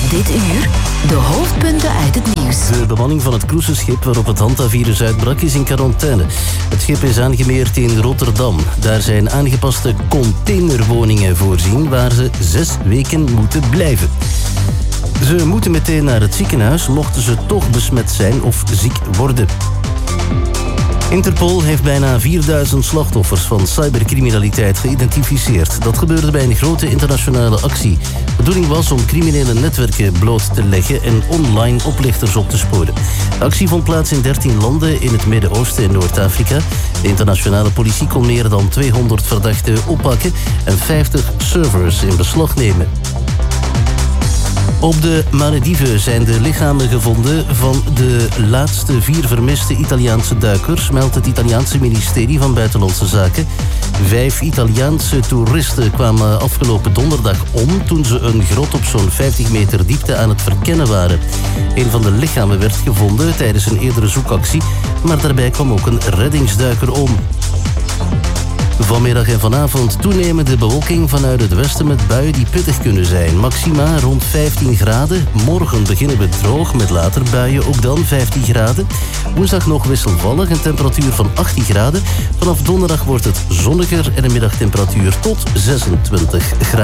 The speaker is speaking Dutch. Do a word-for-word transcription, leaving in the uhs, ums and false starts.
Dit uur de hoofdpunten uit het nieuws. De bemanning van het cruiseschip waarop het Hantavirus uitbrak is in quarantaine. Het schip is aangemeerd in Rotterdam. Daar zijn aangepaste containerwoningen voorzien waar ze zes weken moeten blijven. Ze moeten meteen naar het ziekenhuis mochten ze toch besmet zijn of ziek worden. Interpol heeft bijna vierduizend slachtoffers van cybercriminaliteit geïdentificeerd. Dat gebeurde bij een grote internationale actie. De bedoeling was om criminele netwerken bloot te leggen en online oplichters op te sporen. De actie vond plaats in dertien landen in het Midden-Oosten en Noord-Afrika. De internationale politie kon meer dan tweehonderd verdachten oppakken en vijftig servers in beslag nemen. Op de Malediven zijn de lichamen gevonden van de laatste vier vermiste Italiaanse duikers, meldt het Italiaanse ministerie van Buitenlandse Zaken. Vijf Italiaanse toeristen kwamen afgelopen donderdag om toen ze een grot op zo'n vijftig meter diepte aan het verkennen waren. Een van de lichamen werd gevonden tijdens een eerdere zoekactie, maar daarbij kwam ook een reddingsduiker om. Vanmiddag en vanavond toenemende bewolking vanuit het westen met buien die pittig kunnen zijn. Maxima rond vijftien graden. Morgen beginnen we droog met later buien, ook dan vijftien graden. Woensdag nog wisselvallig, een temperatuur van achttien graden. Vanaf donderdag wordt het zonniger en een middagtemperatuur tot zesentwintig graden.